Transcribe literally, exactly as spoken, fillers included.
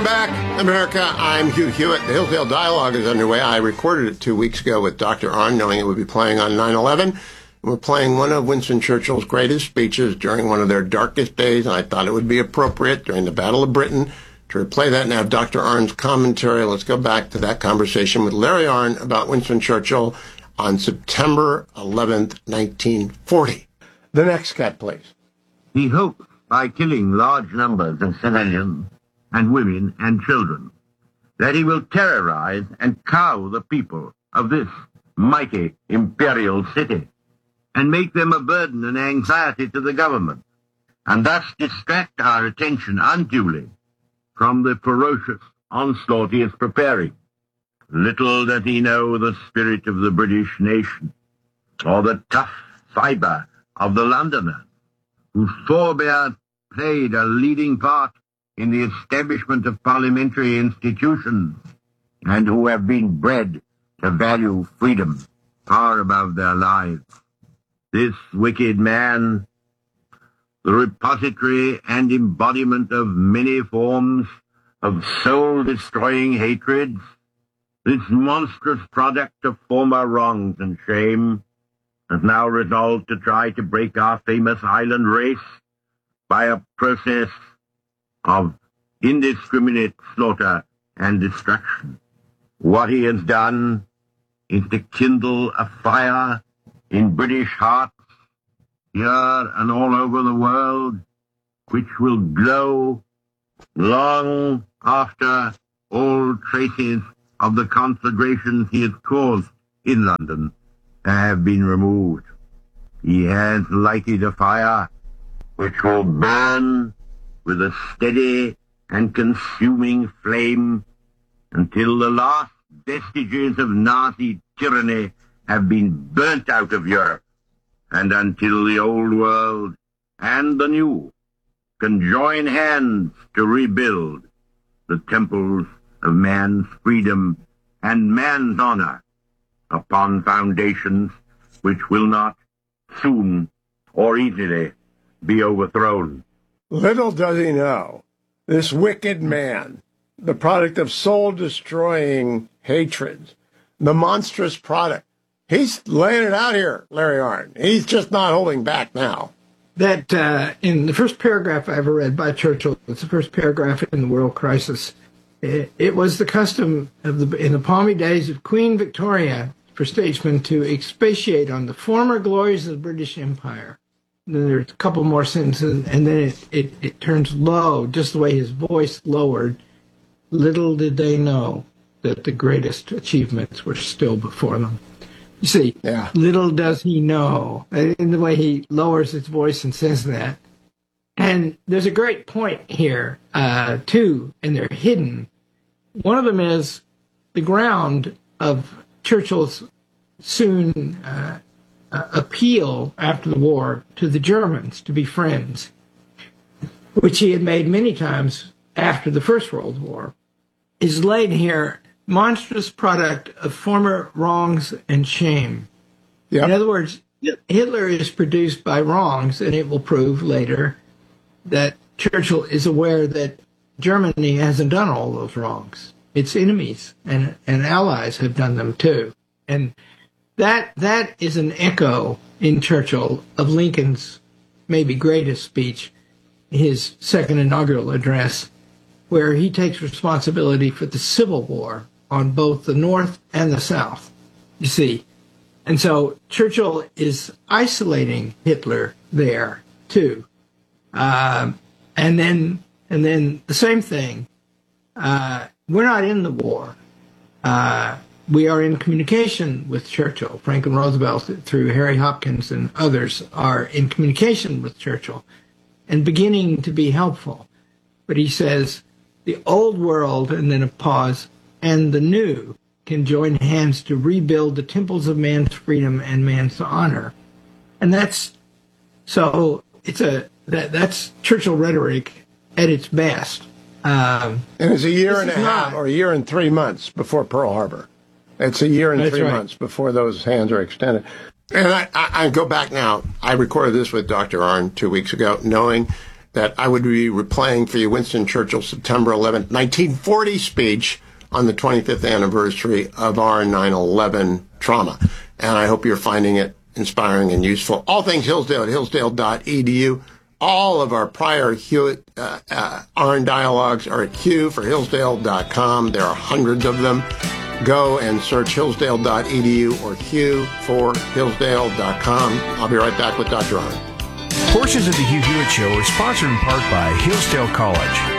Welcome back, America. I'm Hugh Hewitt. The Hillsdale Dialogue is underway. I recorded it two weeks ago with Doctor Arnn, knowing it would be playing on nine eleven. We're playing one of Winston Churchill's greatest speeches during one of their darkest days, and I thought it would be appropriate during the Battle of Britain to replay that and have Doctor Arnn's commentary. Let's go back to that conversation with Larry Arnn about Winston Churchill on September eleventh, nineteen forty. The next cut, please. He hoped, by killing large numbers of civilians and women and children, that he will terrorize and cow the people of this mighty imperial city, and make them a burden and anxiety to the government, and thus distract our attention unduly from the ferocious onslaught he is preparing. Little does he know the spirit of the British nation, or the tough fibre of the Londoners, whose forebears played a leading part in the establishment of parliamentary institutions, and who have been bred to value freedom far above their lives. This wicked man, the repository and embodiment of many forms of soul-destroying hatreds, this monstrous product of former wrongs and shame, has now resolved to try to break our famous island race by a process of indiscriminate slaughter and destruction. What he has done is to kindle a fire in British hearts, here and all over the world, which will glow long after all traces of the conflagrations he has caused in London have been removed. He has lighted a fire which will burn with a steady and consuming flame until the last vestiges of Nazi tyranny have been burnt out of Europe, and until the old world and the new can join hands to rebuild the temples of man's freedom and man's honor upon foundations which will not soon or easily be overthrown. Little does he know, this wicked man, the product of soul-destroying hatred, the monstrous product, he's laying it out here, Larry Arnn. He's just not holding back now. That uh, in the first paragraph I ever read by Churchill, it's the first paragraph in the World Crisis, it, it was the custom of the in the palmy days of Queen Victoria for statesmen to expatiate on the former glories of the British Empire. And then there's a couple more sentences, and then it, it, it turns low, just the way his voice lowered. Little did they know that the greatest achievements were still before them. You see, yeah. Little does he know, in the way he lowers his voice and says that. And there's a great point here, uh, too, and they're hidden. One of them is the ground of Churchill's soon uh, uh, appeal after the war to the Germans to be friends, which he had made many times after the First World War, is laid here. Monstrous product of former wrongs and shame. Yep. In other words, Hitler is produced by wrongs, and it will prove later that Churchill is aware that Germany hasn't done all those wrongs. Its enemies and, and allies have done them too. And that that is an echo in Churchill of Lincoln's maybe greatest speech, his second inaugural address, where he takes responsibility for the Civil War on both the North and the South, you see. And so Churchill is isolating Hitler there, too. Uh, and then and then the same thing. Uh, we're not in the war. Uh, we are in communication with Churchill. Franklin Roosevelt, through Harry Hopkins and others, are in communication with Churchill and beginning to be helpful. But he says, the old world, and then a pause, and the new can join hands to rebuild the temples of man's freedom and man's honor. And that's, so it's a, that that's Churchill rhetoric at its best. Um, and it's a year and a half, not, or a year and three months before Pearl Harbor. It's a year and that's three right. months before those hands are extended. And I, I, I go back now. I recorded this with Doctor Arnn two weeks ago, knowing that I would be replaying for you Winston Churchill's September eleventh, nineteen forty speech on the twenty-fifth anniversary of our nine eleven trauma. And I hope you're finding it inspiring and useful. All things Hillsdale at hillsdale dot e d u. All of our prior Hewitt uh, uh, Arnn dialogues are at Q for hillsdale dot com. There are hundreds of them. Go and search hillsdale dot e d u or Q for hillsdale dot com. I'll be right back with Doctor Arnn. Portions of the Hugh Hewitt Show are sponsored in part by Hillsdale College.